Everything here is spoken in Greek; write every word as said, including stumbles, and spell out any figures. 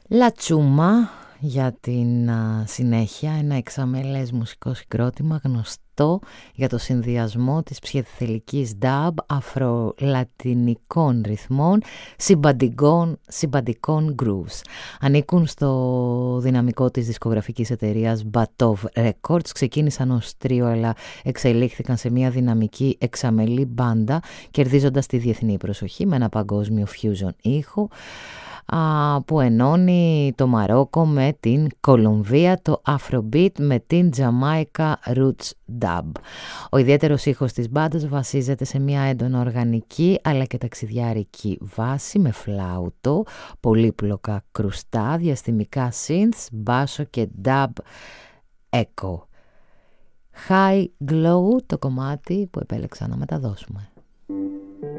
La Chuma για την α, συνέχεια, ένα εξαμελές μουσικό συγκρότημα γνωστό για το συνδυασμό της ψυχεδελικής dub, αφρολατινικών ρυθμών, συμπαντικών, συμπαντικών grooves. Ανήκουν στο δυναμικό της δισκογραφικής εταιρείας Batov Records, ξεκίνησαν ως τρίο αλλά εξελίχθηκαν σε μια δυναμική εξαμελή μπάντα, κερδίζοντας τη διεθνή προσοχή με ένα παγκόσμιο fusion ήχο που ενώνει το Μαρόκο με την Κολομβία, το Afrobeat με την Jamaica Roots Dub. Ο ιδιαίτερος ήχος της μπάντας βασίζεται σε μια έντονα οργανική αλλά και ταξιδιάρικη βάση με φλάουτο, πολύπλοκα κρουστά, διαστημικά synths, μπάσο και dub echo. High Glow το κομμάτι που επέλεξα να μεταδώσουμε.